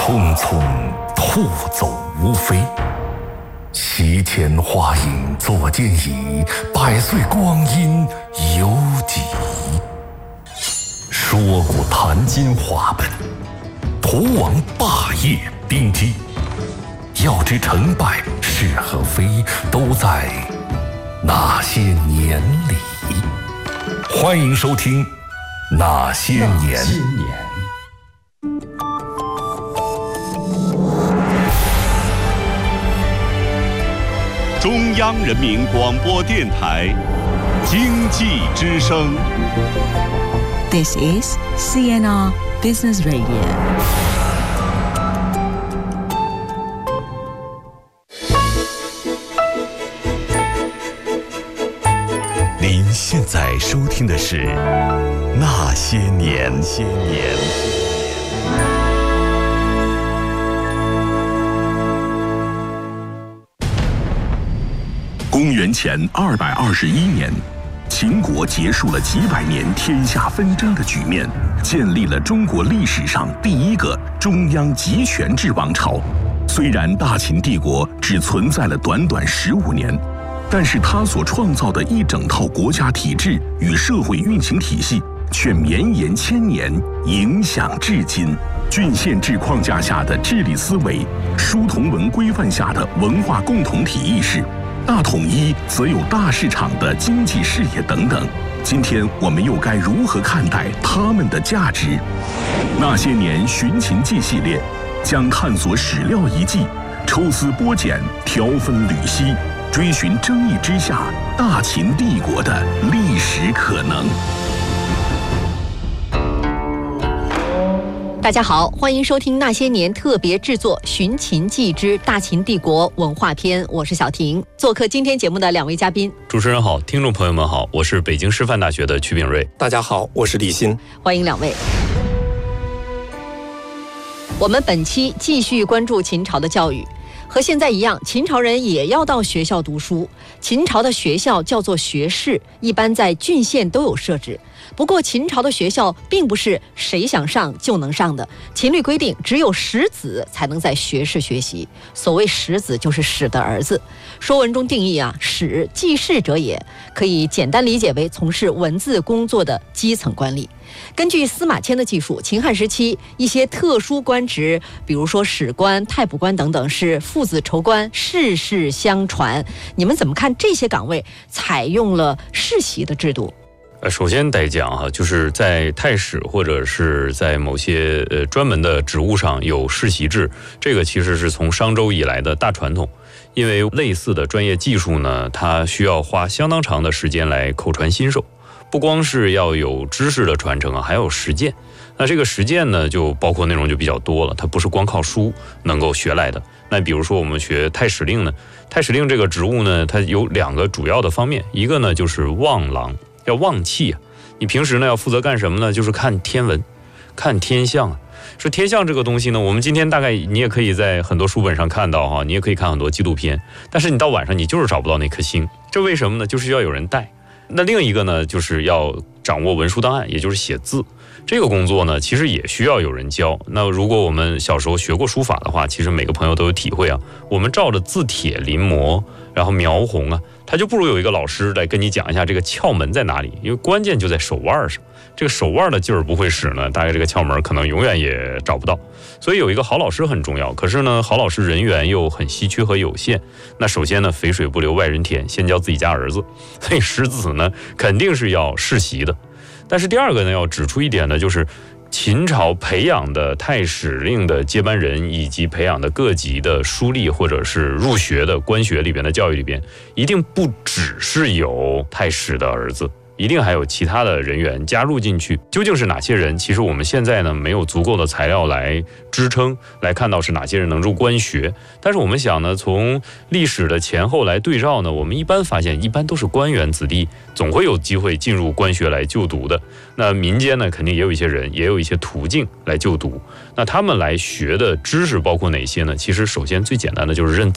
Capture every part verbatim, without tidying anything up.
匆匆兔走无飞，席前花影坐间椅，百岁光阴犹几。说古谈今话本，图王霸业兵机。要知成败是和非，都在那些年里。欢迎收听《那些年》。 中央人民广播电台经济之声。 This is C N R Business Radio。 您现在收听的是《那些年》。些年。公元前二百二十一年，秦国结束了几百年天下纷争的局面，建立了中国历史上第一个中央集权制王朝。虽然大秦帝国只存在了短短十五年，但是他所创造的一整套国家体制与社会运行体系却绵延千年，影响至今。郡县制框架下的治理思维，书同文规范下的文化共同体意识，大统一则有大市场的经济视野等等。今天我们又该如何看待他们的价值？那些年寻秦记系列将探索史料遗迹，抽丝剥茧，条分缕析，追寻争议之下大秦帝国的历史可能。 大家好，欢迎收听那些年特别制作《寻秦记之大秦帝国文化篇》，我是小婷。做客今天节目的两位嘉宾， 主持人好，听众朋友们好，我是北京师范大学的曲炳瑞。 大家好，我是李欣。 欢迎两位。我们本期继续关注秦朝的教育。和现在一样，秦朝人也要到学校读书。秦朝的学校叫做学士，一般在郡县都有设置。不过秦朝的学校并不是谁想上就能上的，秦律规定只有识子才能在学士学习。所谓识子就是史的儿子。说文中定义啊，史记事者也，可以简单理解为从事文字工作的基层官吏。根据司马迁的记述，秦汉时期一些特殊官职，比如说史官、太卜官等等，是父子仇官，世世相传。你们怎么看这些岗位采用了世袭的制度？ 呃，首先得讲哈，就是在太史或者是在某些呃专门的职务上有世袭制，这个其实是从商周以来的大传统。因为类似的专业技术呢，它需要花相当长的时间来口传心授。不光是要有知识的传承啊，还有实践。那这个实践呢，就包括内容就比较多了，它不是光靠书能够学来的。那比如说我们学太史令呢，太史令这个职务呢，它有两个主要的方面，一个呢就是望郎，要望气啊。你平时呢要负责干什么呢？就是看天文，看天象啊。说天象这个东西呢，我们今天大概你也可以在很多书本上看到哈，你也可以看很多纪录片，但是你到晚上你就是找不到那颗星，这为什么呢？就是要有人带。那另一个呢，就是要掌握文书档案，也就是写字。这个工作呢，其实也需要有人教。那如果我们小时候学过书法的话，其实每个朋友都有体会啊。我们照着字帖临摹，然后描红啊，他就不如有一个老师来跟你讲一下这个窍门在哪里，因为关键就在手腕上。这个手腕的劲儿不会使呢，大概这个窍门可能永远也找不到。所以有一个好老师很重要，可是呢，好老师人员又很稀缺和有限。那首先呢，肥水不流外人田，先教自己家儿子。所以识子呢，肯定是要世袭的。但是第二个呢，要指出一点呢，就是秦朝培养的太史令的接班人，以及培养的各级的书吏或者是入学的官学里边的教育里边，一定不只是有太史的儿子。一定还有其他的人员加入进去，究竟是哪些人？其实我们现在呢没有足够的材料来支撑，来看到是哪些人能入官学。但是我们想呢，从历史的前后来对照呢，我们一般发现，一般都是官员子弟，总会有机会进入官学来就读的。那民间呢，肯定也有一些人，也有一些途径来就读。那他们来学的知识包括哪些呢？其实首先最简单的就是认字。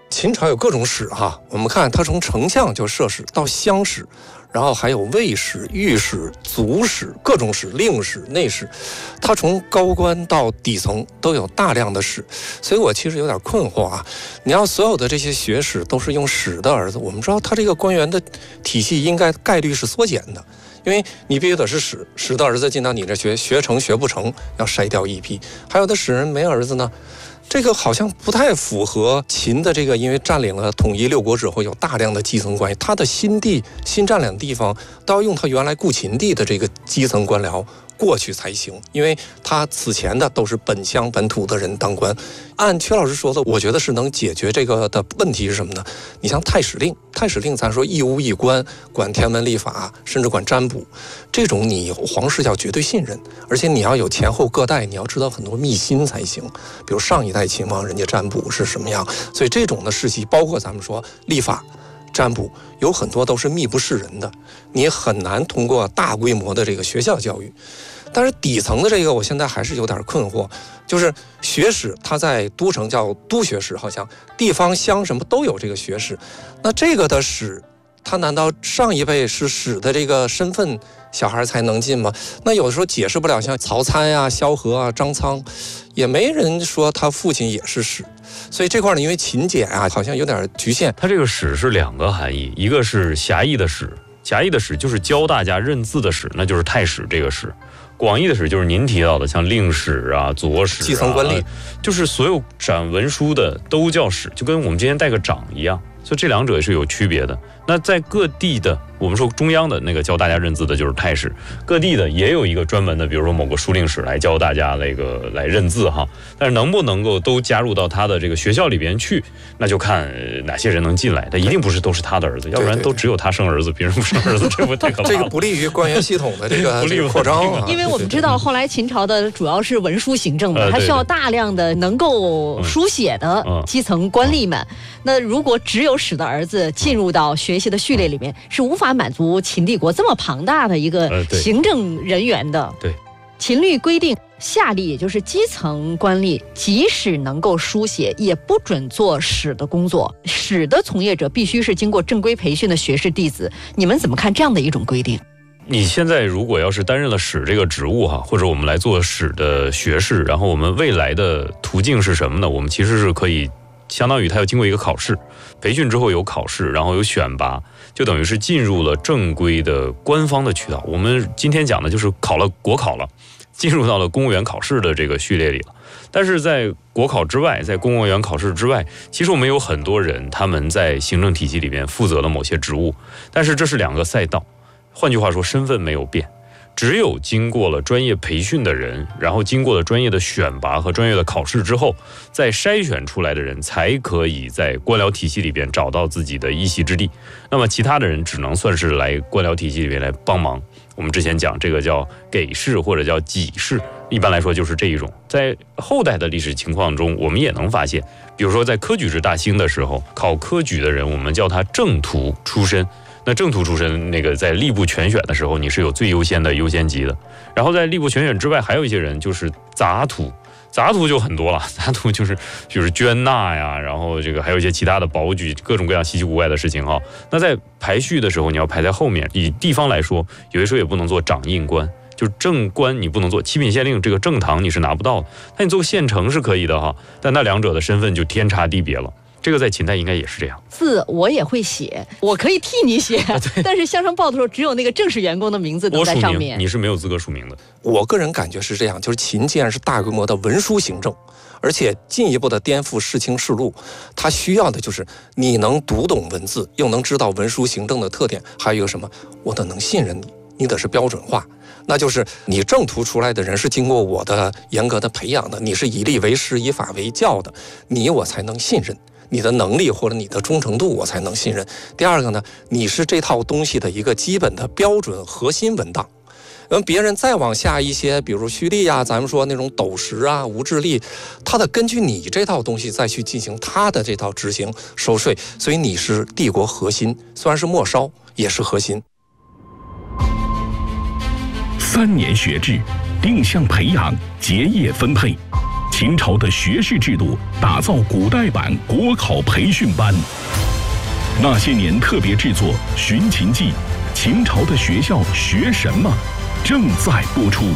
秦朝有各种史哈，我们看它从丞相就设史到乡史，然后还有卫史、御史、族史、各种史、令史、内史，它从高官到底层都有大量的史，所以我其实有点困惑啊。你要所有的这些学史都是用史的儿子，我们知道他这个官员的体系应该概率是缩减的，因为你必须得是史史的儿子进到你这学，学成学不成要筛掉一批，还有的史人没儿子呢。这个好像不太符合秦的这个，因为占领了统一六国之后，有大量的基层关系，他的新地新占领的地方都要用他原来故秦地的这个基层官僚过去才行，因为他此前的都是本乡本土的人当官。按阙老师说的，我觉得是能解决这个的问题是什么呢？你像太史令，太史令咱说一屋一官，管天文历法，甚至管占卜，这种你皇室要绝对信任，而且你要有前后各代，你要知道很多秘辛才行。比如上一代秦王人家占卜是什么样，所以这种的世系，包括咱们说历法、占卜，有很多都是秘不示人的，你很难通过大规模的这个学校教育。但是底层的这个，我现在还是有点困惑，就是学史，它在都城叫都学史，好像地方乡什么都有这个学史。那这个的史，他难道上一辈是史的这个身份，小孩才能进吗？那有的时候解释不了，像曹参呀、萧何啊、张苍，也没人说他父亲也是史。所以这块呢，因为勤俭啊，好像有点局限。 它这个史是两个含义，一个是狭义的史，狭义的史就是教大家认字的史，那就是太史这个史。广义的史就是您提到的，像令史啊、左史啊， 基层官吏， 就是所有掌文书的都叫史，就跟我们今天带个长一样，所以这两者也是有区别的。那在各地的，我们说中央的那个教大家认字的就是太史，各地的也有一个专门的，比如说某个书令史来教大家那个来认字哈。但是能不能够都加入到他的这个学校里边去，那就看哪些人能进来。他一定不是都是他的儿子，要不然都只有他生儿子，别人不生儿子，这不太可怕了。 这个不利于官员系统的这个扩张啊。 因为我们知道后来秦朝的主要是文书行政嘛，它需要大量的能够书写的基层官吏们。那如果只有史的儿子进入到学习的序列里面，是无法满足秦帝国这么庞大的一个行政人员的。 对， 秦律规定，下吏也就是基层官吏，即使能够书写，也不准做史的工作。史的从业者必须是经过正规培训的学士弟子。你们怎么看这样的一种规定？ 你现在如果要是担任了史这个职务哈，或者我们来做史的学士，然后我们未来的途径是什么呢？我们其实是可以相当于他要经过一个考试，培训之后有考试，然后有选拔，就等于是进入了正规的官方的渠道。我们今天讲的就是考了国考了，进入到了公务员考试的这个序列里了。但是在国考之外，在公务员考试之外，其实我们有很多人他们在行政体系里面负责了某些职务，但是这是两个赛道，换句话说身份没有变。只有经过了专业培训的人，然后经过了专业的选拔和专业的考试之后，再筛选出来的人才可以在官僚体系里边找到自己的一席之地。那么其他的人只能算是来官僚体系里面来帮忙。我们之前讲这个叫给事或者叫给事，一般来说就是这一种。在后代的历史情况中，我们也能发现，比如说在科举制大兴的时候，考科举的人我们叫他正途出身。那正途出身，那个在吏部全选的时候，你是有最优先的优先级的。然后在吏部全选之外，还有一些人就是杂途，杂途就很多了。杂途就是就是捐纳呀，然后这个还有一些其他的保举，各种各样稀奇古怪的事情哈。那在排序的时候，你要排在后面。以地方来说，有的时候也不能做掌印官，就是正官你不能做，七品县令这个正堂你是拿不到的。那你做个县丞是可以的哈，但那两者的身份就天差地别了。这个在秦代应该也是这样。 字我也会写，我可以替你写，啊、但是乡绅报的时候只有那个正式员工的名字能在上面。 你是没有资格署名的。 我个人感觉是这样，就是秦既然是大规模的文书行政，而且进一步的颠覆世卿世禄，它需要的就是你能读懂文字，又能知道文书行政的特点，还有一个什么，我得能信任你，你得是标准化。那就是你正途出来的人是经过我的严格的培养的，你是以吏为师、以法为教的，你我才能信任。你的能力或者你的忠诚度我才能信任。第二个呢，你是这套东西的一个基本的标准核心文档。嗯，别人再往下一些，比如胥吏呀，咱们说那种斗石啊、无治吏，他得根据你这套东西再去进行他的这套执行收税，所以你是帝国核心，虽然是末梢，也是核心。 三年学制，定向培养，结业分配。 秦朝的学士制度，打造古代版国考培训班。那些年特别制作《寻秦记》，秦朝的学校学什么？正在播出。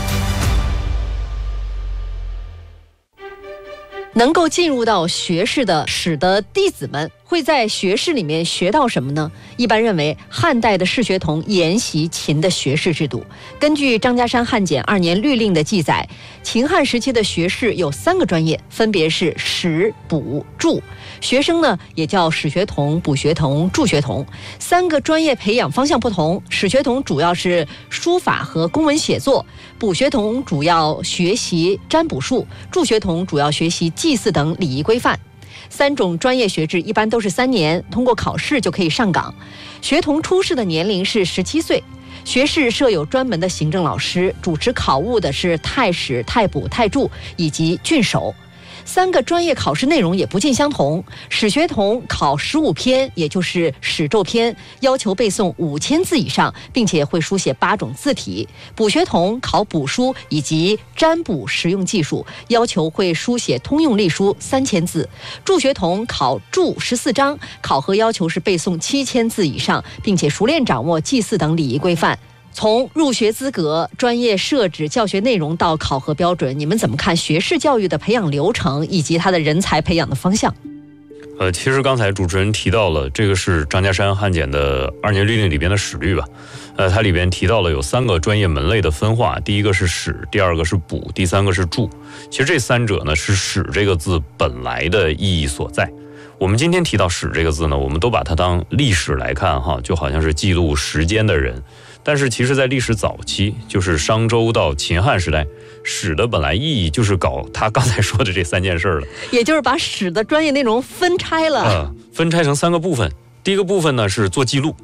能够进入到学士的史的弟子们会在学士里面学到什么呢？一般认为，汉代的士学同沿袭秦的学士制度。根据张家山汉简二年律令的记载，秦汉时期的学士有三个专业，分别是史、卜、注。学生呢也叫史学童、卜学童、注学童。三个专业培养方向不同，史学童主要是书法和公文写作，卜学童主要学习占卜术，注学童主要学习祭祀等礼仪规范。三种专业学制一般都是三年，通过考试就可以上岗。学童出世的年龄是十七岁。学士设有专门的行政老师，主持考务的是太史、太卜、太注以及郡守。三个专业考试内容也不尽相同。史学童考十五篇，也就是史咒篇，要求背诵五千字以上，并且会书写八种字体。卜学童考卜书以及占卜实用技术，要求会书写通用隶书三千字。注学童考注十四章，考核要求是背诵七千字以上，并且熟练掌握祭祀等礼仪规范。从入学资格、专业设置、教学内容到考核标准，你们怎么看学士教育的培养流程以及它的人才培养的方向？ 呃，其实刚才主持人提到了，这个是张家山汉简的二年律令里边的史律吧？呃，它里边提到了有三个专业门类的分化，第一个是史，第二个是卜，第三个是注。其实这三者呢，是史这个字本来的意义所在。我们今天提到史这个字呢，我们都把它当历史来看哈，就好像是记录时间的人。但是其实在历史早期，就是商周到秦汉时代，史的本来意义就是搞他刚才说的这三件事了， 也就是把史的专业内容分拆了、 呃、分拆成三个部分。第一个部分呢是做记录，